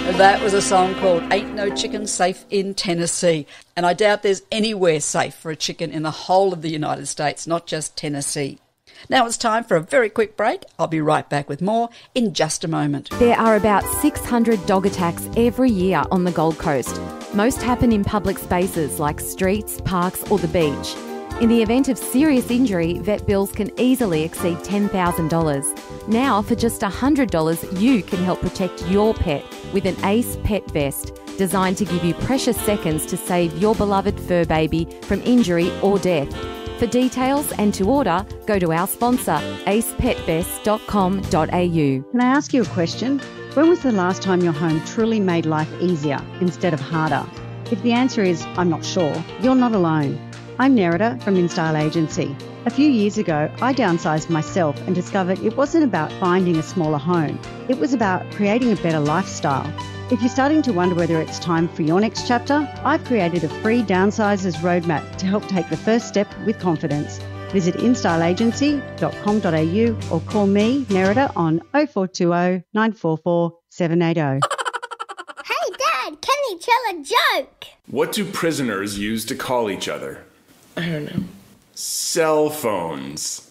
That was a song called Ain't No Chicken Safe in Tennessee. And I doubt there's anywhere safe for a chicken in the whole of the United States, not just Tennessee. Now it's time for a very quick break. I'll be right back with more in just a moment. There are about 600 dog attacks every year on the Gold Coast. Most happen in public spaces like streets, parks or the beach. In the event of serious injury, vet bills can easily exceed $10,000. Now, for just $100, you can help protect your pet with an Ace Pet Vest, designed to give you precious seconds to save your beloved fur baby from injury or death. For details and to order, go to our sponsor, acepetvest.com.au. Can I ask you a question? When was the last time your home truly made life easier instead of harder? If the answer is, I'm not sure, you're not alone. I'm Nerida from InStyle Agency. A few years ago, I downsized myself and discovered it wasn't about finding a smaller home. It was about creating a better lifestyle. If you're starting to wonder whether it's time for your next chapter, I've created a free Downsizers Roadmap to help take the first step with confidence. Visit instyleagency.com.au or call me, Nerida, on 0420 944 780. Hey, Dad, can you tell a joke? What do prisoners use to call each other? I don't know. Cell phones.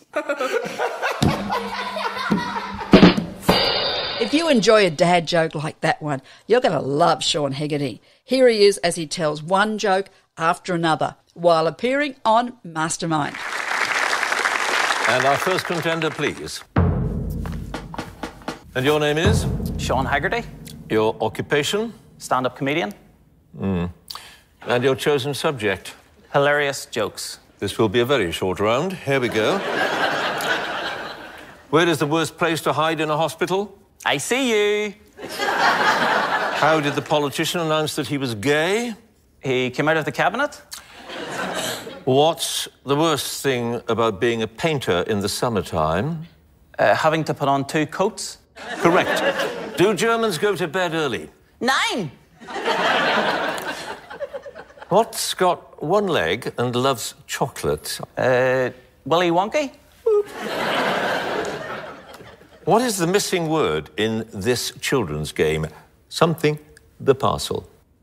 If you enjoy a dad joke like that one, you're going to love Sean Hegarty. Here he is as he tells one joke after another while appearing on Mastermind. And our first contender, please. And your name is? Sean Haggerty. Your occupation? Stand-up comedian. And your chosen subject? Hilarious jokes. This will be a very short round. Here we go. Where is the worst place to hide in a hospital? I see you. How did the politician announce that he was gay? He came out of the cabinet. What's the worst thing about being a painter in the summertime? Having to put on 2 coats. Correct. Do Germans go to bed early? 9. What's got one leg and loves chocolate? Willy Wonky. What is the missing word in this children's game? Something, the parcel.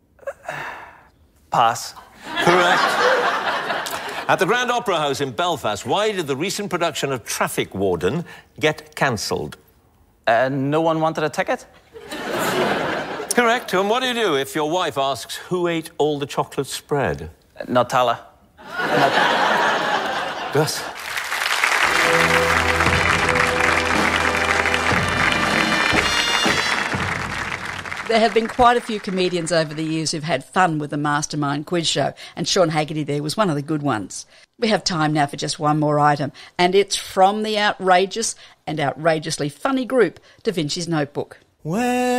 Pass. Correct. At the Grand Opera House in Belfast, why did the recent production of Traffic Warden get cancelled? No one wanted a ticket. Correct. And what do you do if your wife asks who ate all the chocolate spread? Nutella. Yes. There have been quite a few comedians over the years who've had fun with the Mastermind quiz show, and Sean Haggerty there was one of the good ones. We have time now for just one more item, and it's from the outrageous and outrageously funny group Da Vinci's Notebook.